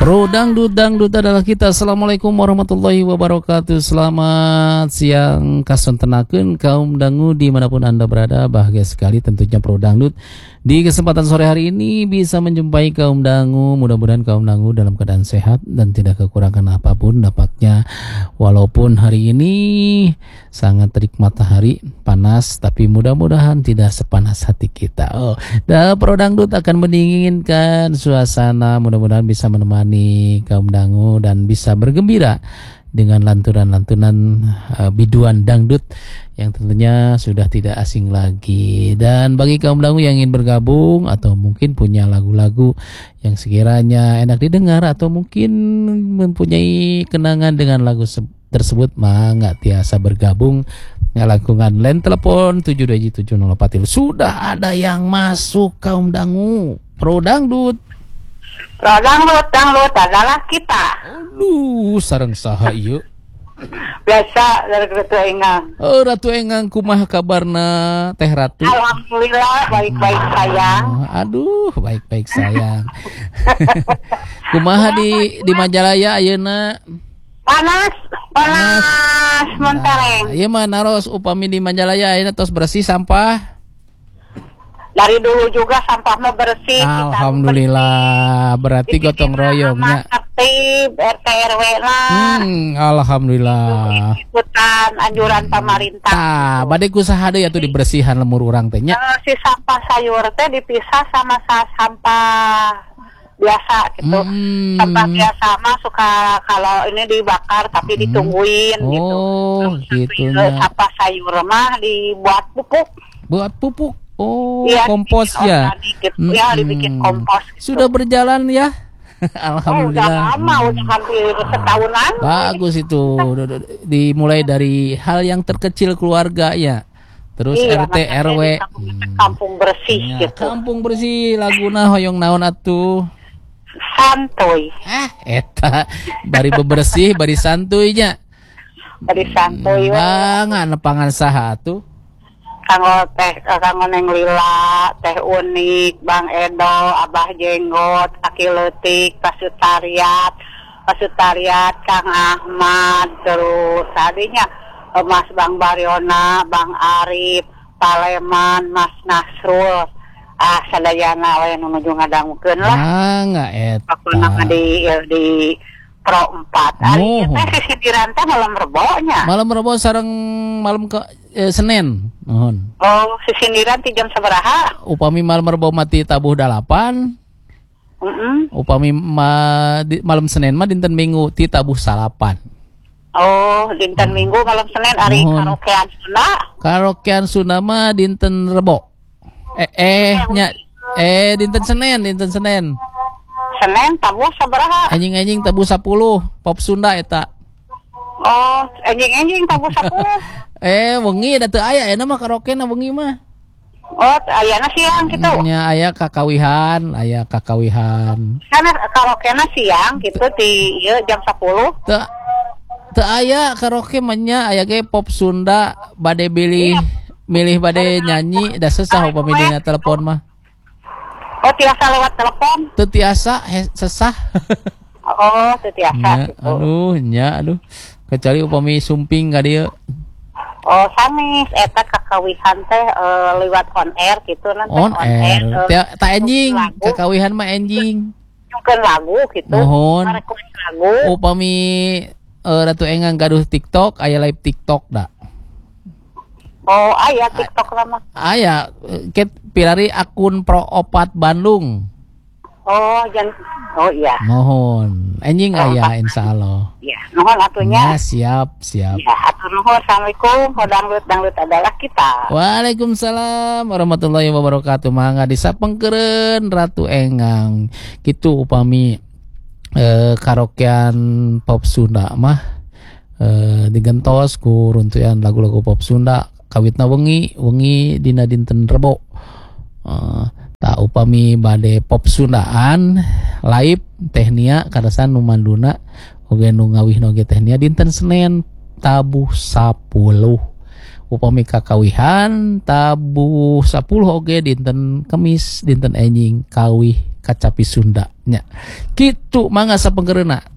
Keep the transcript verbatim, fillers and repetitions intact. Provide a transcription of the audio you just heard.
Pro dangdut, dangdut adalah kita. Assalamualaikum warahmatullahi wabarakatuh. Selamat siang kasun tenakeun kaum dangu dimanapun anda berada. Bahagia sekali tentunya Pro dangdut di kesempatan sore hari ini bisa menjumpai kaum dangu. Mudah-mudahan kaum dangu dalam keadaan sehat dan tidak kekurangan apapun dapatnya. Walaupun hari ini sangat terik matahari panas, tapi mudah-mudahan tidak sepanas hati kita. Oh, dan Pro dangdut akan mendinginkan suasana. Mudah-mudahan bisa menemani kaum dangu dan bisa bergembira dengan lantunan-lantunan uh, biduan dangdut yang tentunya sudah tidak asing lagi. Dan bagi kaum dangu yang ingin bergabung atau mungkin punya lagu-lagu yang sekiranya enak didengar atau mungkin mempunyai kenangan dengan lagu tersebut, mangga tiasa bergabung ngalakungan line telepon tujuh dua tujuh nol empat. Sudah ada yang masuk kaum dangu Pro dangdut. Pro dangdut, dangdut adalah kita. Aduh, sareng saha ieu? Biasa dari Ratu Engang. Oh, Ratu Engang, kumaha kabarna Teh Ratu? Alhamdulillah baik-baik sayang. Oh, aduh, baik-baik sayang. Kumaha di di Majalaya ayeuna? Panas, panas, mentereng. Ieu mah naros upami di Majalaya ayeuna tos bersih sampah. Dari dulu juga sampah mah bersih. Alhamdulillah, berarti gotong royongnya. Tertib R T R W lah. Hmm, alhamdulillah. Ikutan anjuran pemerintah. Tah, bade kusaha deui atuh dibersihan lemur urang teh nya. Uh, si sampah sayur teh dipisah sama sa sampah biasa gitu. Hmm. Sampah biasa mah suka kalau ini dibakar tapi ditungguin oh, gitu. gitu. Sampah sayur mah dibuat pupuk. Buat pupuk. Oh, ya, kompos ya. Gitu. Hmm. Ya, dibikin kompos. Gitu. Sudah berjalan ya? Alhamdulillah. Oh, udah lama, udah hampir setahunan. Bagus itu. Dimulai dari hal yang terkecil keluarga ya. Terus iya, R T R W. Kampung, kampung bersih ya, gitu. Kampung bersih laguna hoyong naon atuh? Santuy. Ah, eta bari bebersih, bari santuy-nya. Bari santuy. Bang, nepangan saha atuh? Kanggo teh kanggo Neng Lila, Teh Unik, Bang Edo, Abah Jenggot, Kaki Leutik, Pasutariat, Pasutariat, Kang Ahmad, terus tadinya Mas Bang Bariona, Bang Arif, Paleman, Mas Nasrul. Ah, sadayana we nu nuju ngadangukeun lah. Ah, enggak eta. Pokona di di Pro empat. Ari teh sisiran teh malam rebonya. Malam rebo sareng malam ke eh, Senin. Mohon. Oh, sisiniran ti jam sabaraha? Upami malam rebo mati tabuh dalapan. Heeh. Upami ma, di, malam Senin mah dinten Minggu ti tabuh salapan. Oh, dinten Minggu malam Senin ari karaokean Sunda. Karaokean Sunda mah dinten rebo. Eh eh nya eh dinten Senin, dinten Senin. Senin tabuh sabaraha? Anjing-anjing tabuh sepuluh pop Sunda eta. Oh, anjing-anjing tabuh sepuluh. eh wengi da teu aya eta mah karaokeana wengi mah. Oh, ayana siang gitu. Nya aya kakawihan, aya kakawihan. Kana karaokeana siang gitu di ieu jam sepuluh. Teu teu aya karaoke mah nya aya ge pop Sunda bade bilih milih bade nyanyi da sesah upami dina telepon mah. Oh, tiasa lewat telepon? Teu tiasa sesah. Oh, teu tiasa nya, gitu. Aduh, nya aduh. Kecuali upami sumping ka dieu. Oh, sanis eta kakawihan teh uh, lewat on air gitu nanti on, on air. air. Ta enjing, kakawihan mah enjing. Nyungkeun lagu gitu. Mohon. Lagu. Upami uh, Ratu Engang gaduh TikTok, aya live TikTok da. Oh, aya TikTok lama. Aya, ket pilari akun Pro Opat Bandung. Oh, jan oh iya. Mohon. Enjing oh, aya insyaallah. Iya, nuhun atunya. Ya, siap, siap. Ya, atur nuhun. Assalamualaikum. Dangdut dangdut adalah kita. Waalaikumsalam warahmatullahi wabarakatuh. Mangga disapengkeun Ratu Engang. Kitu upami eh, karaokean pop Sunda mah eh, digentos ku runtuyan lagu-lagu pop Sunda. Kawitna wengi wengi dina dinten rebo uh, tak upami bade pop Sundaan live tehnia kadasan nu manduna oge nu ngawihna oge tehnia dinten Senin tabuh sepuluh upami kakawihan tabuh sepuluh oge dinten Kemis dinten enjing kawih kacapi Sundanya. Kitu mangga sapenggereuna.